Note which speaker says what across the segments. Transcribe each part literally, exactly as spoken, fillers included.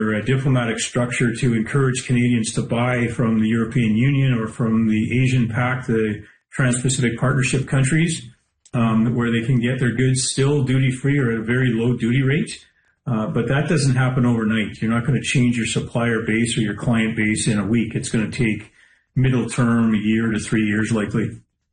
Speaker 1: or a diplomatic structure to encourage Canadians to buy from the European Union or from the Asian Pact, the Trans-Pacific Partnership countries, um, where they can get their goods still duty-free or at a very low duty rate. Uh, but that doesn't happen overnight. You're not going to change your supplier base or your client base in a week. It's going to take middle term, a year to three years likely.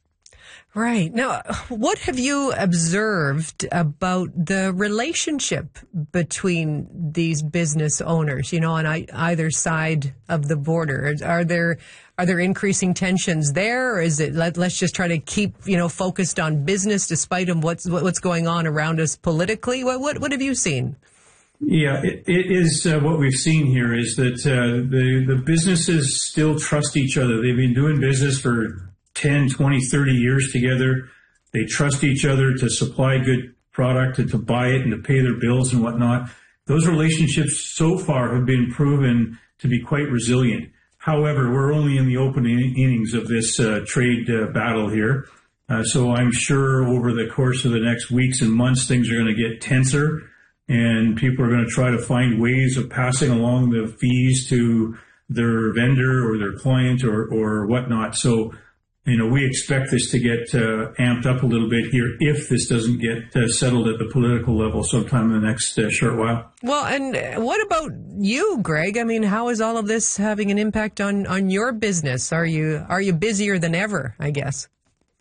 Speaker 2: Right. Now, what have you observed about the relationship between these business owners, you know, on either side of the border? Are there are there increasing tensions there, or is it let, let's just try to keep, you know, focused on business despite of what's what's going on around us politically? What what, what have you seen?
Speaker 1: Yeah, it, it is uh, what we've seen here is that uh, the the businesses still trust each other. They've been doing business for ten, twenty, thirty years together. They trust each other to supply good product and to buy it and to pay their bills and whatnot. Those relationships so far have been proven to be quite resilient. However, we're only in the opening innings of this uh, trade uh, battle here. Uh, so I'm sure over the course of the next weeks and months, things are going to get tenser, and people are going to try to find ways of passing along the fees to their vendor or their client or, or whatnot. So, you know, we expect this to get uh, amped up a little bit here if this doesn't get uh, settled at the political level sometime in the next uh, short while.
Speaker 2: Well, and what about you, Greg? I mean, how is all of this having an impact on, on your business? Are you are you busier than ever, I guess?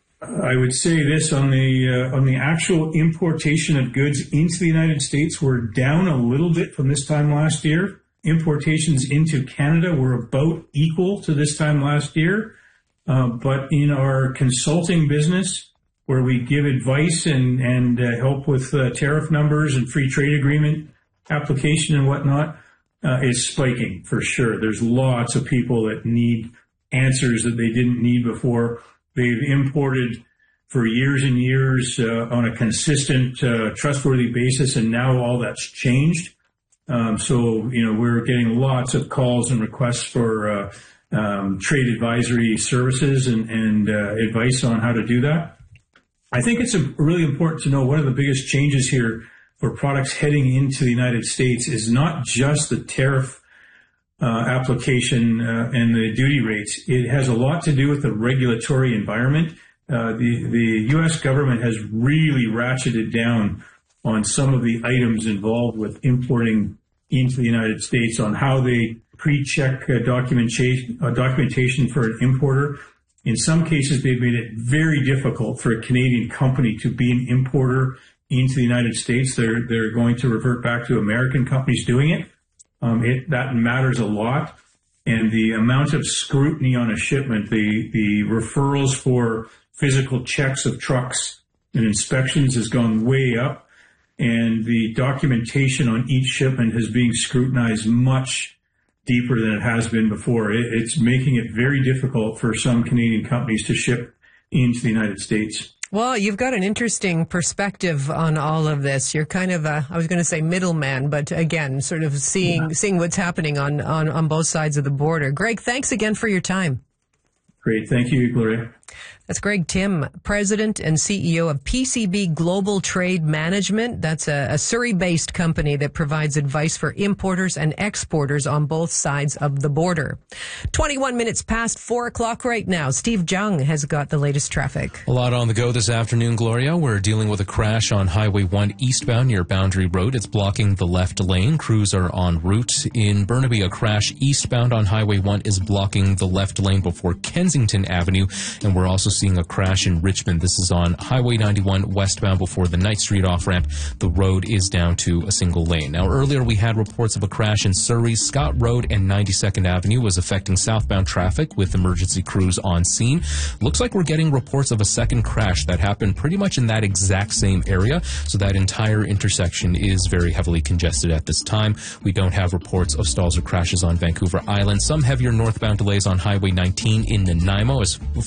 Speaker 1: I would say this on the uh, on the actual importation of goods into the United States, we're down a little bit from this time last year. Importations into Canada were about equal to this time last year. Uh, but in our consulting business, where we give advice and, and uh, help with uh, tariff numbers and free trade agreement application and whatnot, uh, is spiking for sure. There's lots of people that need answers that they didn't need before. They've imported for years and years uh, on a consistent, uh, trustworthy basis, and now all that's changed. Um, so, you know, we're getting lots of calls and requests for uh, um, trade advisory services and, and uh, advice on how to do that. I think it's a, really important to know one of the biggest changes here for products heading into the United States is not just the tariff uh, application uh, and the duty rates. It has a lot to do with the regulatory environment. Uh, the, the U S government has really ratcheted down on some of the items involved with importing into the United States, on how they pre-check uh, documentation, uh, documentation for an importer. In some cases, they've made it very difficult for a Canadian company to be an importer into the United States. They're they're going to revert back to American companies doing it. Um, it that matters a lot. And the amount of scrutiny on a shipment, the, the referrals for physical checks of trucks and inspections has gone way up. And the documentation on each shipment is being scrutinized much deeper than it has been before. It, it's making it very difficult for some Canadian companies to ship into the United States.
Speaker 2: Well, you've got an interesting perspective on all of this. You're kind of a, I was going to say middleman, but again, sort of seeing yeah. seeing what's happening on, on, on both sides of the border. Greg, thanks again for your time.
Speaker 1: Great. Thank you, Gloria.
Speaker 2: That's Greg Tim, President and C E O of P C B Global Trade Management. That's a, a Surrey-based company that provides advice for importers and exporters on both sides of the border. twenty-one minutes past four o'clock right now. Steve Jung has got the latest traffic.
Speaker 3: A lot on the go this afternoon, Gloria. We're dealing with a crash on Highway one eastbound near Boundary Road. It's blocking the left lane. Crews are en route. In Burnaby, a crash eastbound on Highway one is blocking the left lane before Kensington Avenue. And we're also seeing a crash in Richmond. This is on Highway ninety-one westbound before the Knight Street off-ramp. The road is down to a single lane. Now, earlier we had reports of a crash in Surrey. Scott Road and ninety-second Avenue was affecting southbound traffic with emergency crews on scene. Looks like we're getting reports of a second crash that happened pretty much in that exact same area. So that entire intersection is very heavily congested at this time. We don't have reports of stalls or crashes on Vancouver Island. Some heavier northbound delays on Highway nineteen in Nanaimo as folks make their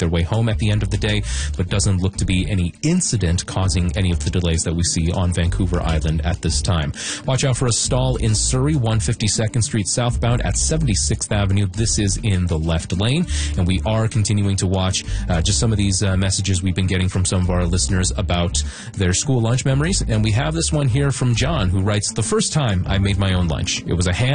Speaker 3: their way home at the end of the day, but doesn't look to be any incident causing any of the delays that we see on Vancouver Island at this time. Watch out for a stall in Surrey, one fifty-second Street southbound at seventy-sixth Avenue. This is in the left lane, and we are continuing to watch uh, just some of these uh, messages we've been getting from some of our listeners about their school lunch memories, and we have this one here from John, who writes, "The first time I made my own lunch, it was a ham